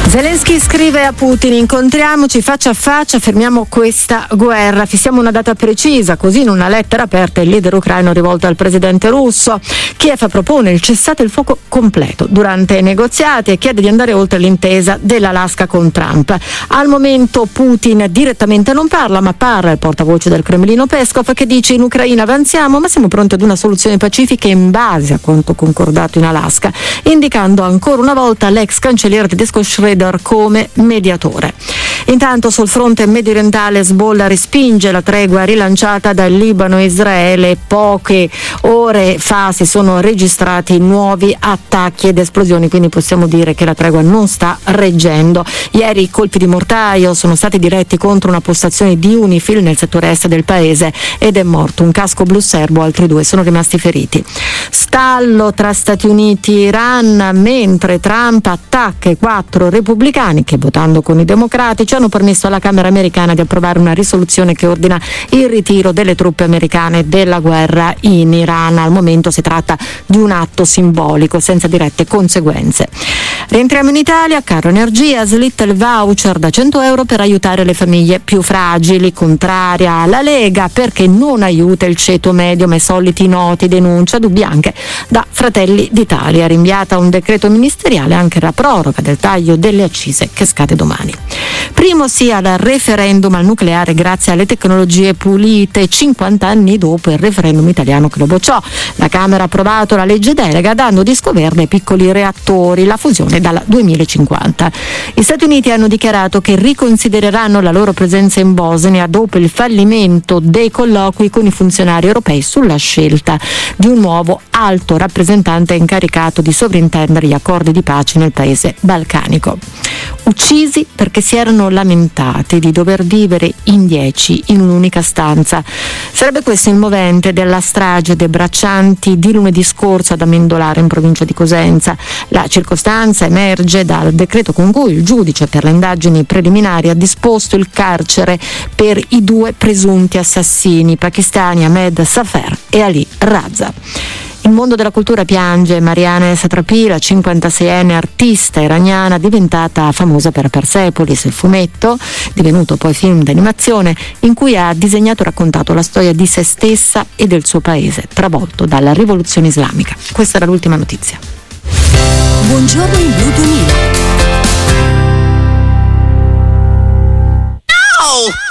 Zelensky scrive a Putin: incontriamoci faccia a faccia, fermiamo questa guerra, fissiamo una data precisa. Così, in una lettera aperta, il leader ucraino rivolto al presidente russo, Kiev propone il cessate il fuoco completo durante i negoziati e chiede di andare oltre l'intesa dell'Alaska con Trump. Al momento Putin direttamente non parla, ma parla il portavoce del Cremlino Peskov, che dice: in Ucraina avanziamo, ma siamo pronti ad una soluzione pacifica in base a quanto concordato in Alaska, indicando ancora una volta l'ex cancelliere tedesco Schröder come mediatore. Intanto, sul fronte mediorientale, Hezbollah respinge la tregua rilanciata dal Libano e Israele. Poche ore fa si sono registrati nuovi attacchi ed esplosioni, quindi possiamo dire che la tregua non sta reggendo. Ieri i colpi di mortaio sono stati diretti contro una postazione di UNIFIL nel settore est del paese ed è morto un casco blu serbo, altri 2 sono rimasti feriti. Stallo tra Stati Uniti e Iran, mentre Trump attacca i 4 repubblicani che, votando con i democratici, hanno permesso alla Camera americana di approvare una risoluzione che ordina il ritiro delle truppe americane della guerra in Iran. Al momento si tratta di un atto simbolico senza dirette conseguenze. Rientriamo in Italia. Caro energia, slitta il voucher da 100 euro per aiutare le famiglie più fragili. Contraria la Lega perché non aiuta il ceto medio, ma i soliti noti, denuncia dubbi anche da Fratelli d'Italia. Rinviata a un decreto ministeriale anche la proroga del taglio delle accise che scade domani. Primo sì al referendum al nucleare grazie alle tecnologie pulite, 50 anni dopo il referendum italiano che lo bocciò. La Camera ha approvato la legge delega dando disco verde ai piccoli reattori, la fusione dal 2050. Gli Stati Uniti hanno dichiarato che riconsidereranno la loro presenza in Bosnia dopo il fallimento dei colloqui con i funzionari europei sulla scelta di un nuovo alto rappresentante incaricato di sovrintendere gli accordi di pace nel paese balcanico. Uccisi perché si erano lamentati di dover vivere in 10 in un'unica stanza. Sarebbe questo il movente della strage dei braccianti di lunedì scorso ad Amendolare, in provincia di Cosenza. La circostanza emerge dal decreto con cui il giudice per le indagini preliminari ha disposto il carcere per i 2 presunti assassini pakistani Ahmed Safer e Ali Raza. Il mondo della cultura piange Mariana Satrapi, la 56enne artista iraniana diventata famosa per Persepolis, il fumetto, divenuto poi film d'animazione, in cui ha disegnato e raccontato la storia di se stessa e del suo paese, travolto dalla rivoluzione islamica. Questa era l'ultima notizia. Buongiorno in Blu 2000. Oh!